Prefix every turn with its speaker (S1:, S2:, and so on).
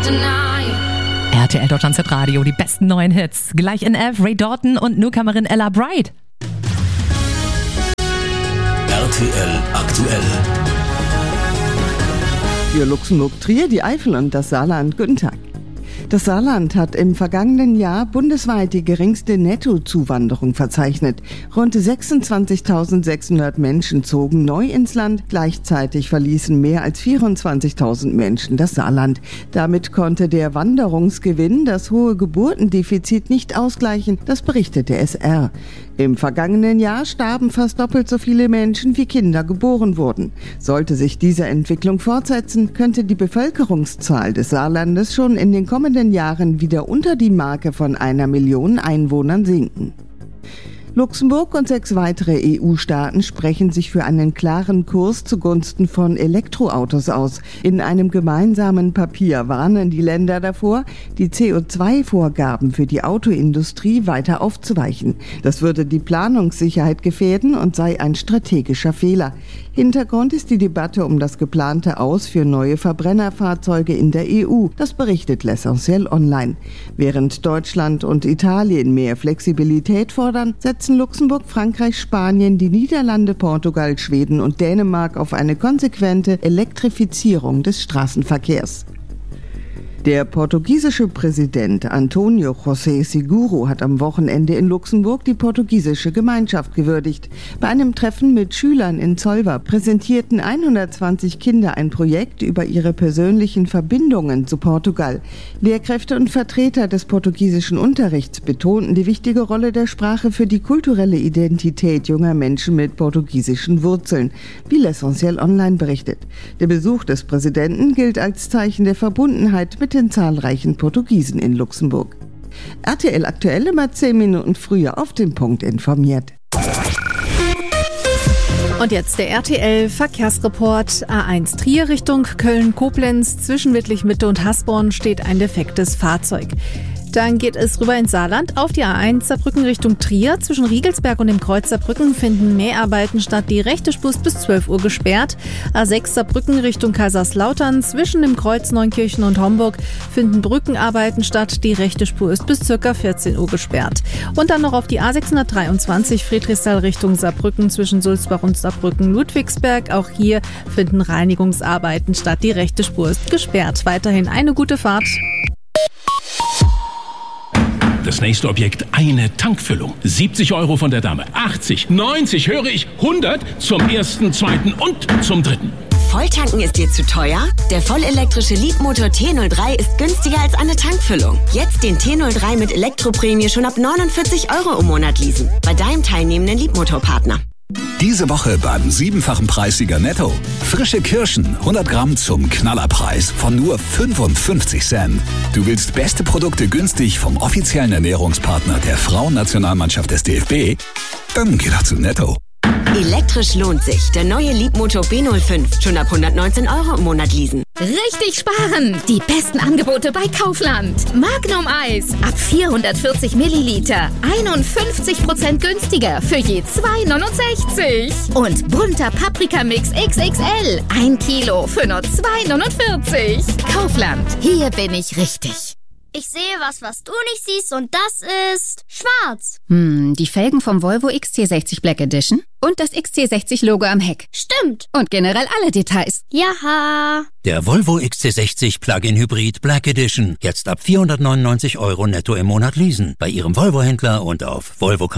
S1: RTL Deutschland Z Radio, die besten neuen Hits. Gleich in F, Ray Dalton und Newcomerin Ella Bright.
S2: RTL aktuell.
S3: Für Luxemburg, Trier, die Eifel und das Saarland. Guten Tag. Das Saarland hat im vergangenen Jahr bundesweit die geringste Nettozuwanderung verzeichnet. Rund 26.600 Menschen zogen neu ins Land. Gleichzeitig verließen mehr als 24.000 Menschen das Saarland. Damit konnte der Wanderungsgewinn das hohe Geburtendefizit nicht ausgleichen, das berichtet der SR. Im vergangenen Jahr starben fast doppelt so viele Menschen, wie Kinder geboren wurden. Sollte sich diese Entwicklung fortsetzen, könnte die Bevölkerungszahl des Saarlandes schon in den kommenden Jahren wieder unter die Marke von 1 Million Einwohnern sinken. Luxemburg und 6 weitere EU-Staaten sprechen sich für einen klaren Kurs zugunsten von Elektroautos aus. In einem gemeinsamen Papier warnen die Länder davor, die CO2-Vorgaben für die Autoindustrie weiter aufzuweichen. Das würde die Planungssicherheit gefährden und sei ein strategischer Fehler. Hintergrund ist die Debatte um das geplante Aus für neue Verbrennerfahrzeuge in der EU. Das berichtet L'Essentiel Online. Während Deutschland und Italien mehr Flexibilität fordern, setzen Luxemburg, Frankreich, Spanien, die Niederlande, Portugal, Schweden und Dänemark auf eine konsequente Elektrifizierung des Straßenverkehrs. Der portugiesische Präsident António José Seguro hat am Wochenende in Luxemburg die portugiesische Gemeinschaft gewürdigt. Bei einem Treffen mit Schülern in Solva präsentierten 120 Kinder ein Projekt über ihre persönlichen Verbindungen zu Portugal. Lehrkräfte und Vertreter des portugiesischen Unterrichts betonten die wichtige Rolle der Sprache für die kulturelle Identität junger Menschen mit portugiesischen Wurzeln, wie L'Essentiel Online berichtet. Der Besuch des Präsidenten gilt als Zeichen der Verbundenheit mit den zahlreichen Portugiesen in Luxemburg. RTL aktuell immer 10 Minuten früher auf den Punkt informiert.
S4: Und jetzt der RTL-Verkehrsreport. A1 Trier Richtung Köln-Koblenz. Zwischen Wittlich-Mitte und Hasborn steht ein defektes Fahrzeug. Dann geht es rüber ins Saarland auf die A1 Saarbrücken Richtung Trier. Zwischen Riegelsberg und dem Kreuz Saarbrücken finden Mäharbeiten statt. Die rechte Spur ist bis 12 Uhr gesperrt. A6 Saarbrücken Richtung Kaiserslautern. Zwischen dem Kreuz Neunkirchen und Homburg finden Brückenarbeiten statt. Die rechte Spur ist bis ca. 14 Uhr gesperrt. Und dann noch auf die A623 Friedrichsthal Richtung Saarbrücken zwischen Sulzbach und Saarbrücken-Ludwigsberg. Auch hier finden Reinigungsarbeiten statt. Die rechte Spur ist gesperrt. Weiterhin eine gute Fahrt.
S5: Das nächste Objekt, eine Tankfüllung. 70 € von der Dame, 80, 90, höre ich, 100 zum ersten, zweiten und zum dritten.
S6: Volltanken ist dir zu teuer? Der vollelektrische Leapmotor T03 ist günstiger als eine Tankfüllung. Jetzt den T03 mit Elektroprämie schon ab 49 € im Monat leasen. Bei deinem teilnehmenden Leapmotor-Partner.
S2: Diese Woche beim 7-fachen Preissieger Netto. Frische Kirschen, 100 Gramm zum Knallerpreis von nur 55 Cent. Du willst beste Produkte günstig vom offiziellen Ernährungspartner der Frauennationalmannschaft des DFB? Dann geh doch zu Netto.
S6: Elektrisch lohnt sich. Der neue Leapmotor B05. Schon ab 119 € im Monat leasen.
S7: Richtig sparen! Die besten Angebote bei Kaufland. Magnum Eis ab 440 Milliliter. 51% günstiger für je 2,69. Und bunter Paprikamix XXL. 1 Kilo für nur 2,49. Kaufland. Hier bin ich richtig.
S8: Ich sehe was du nicht siehst und das ist schwarz.
S9: Die Felgen vom Volvo XC60 Black Edition und das XC60-Logo am Heck.
S8: Stimmt.
S9: Und generell alle Details.
S8: Jaha.
S10: Der Volvo XC60 Plug-in Hybrid Black Edition. Jetzt ab 499 € netto im Monat leasen. Bei Ihrem Volvo-Händler und auf Volvo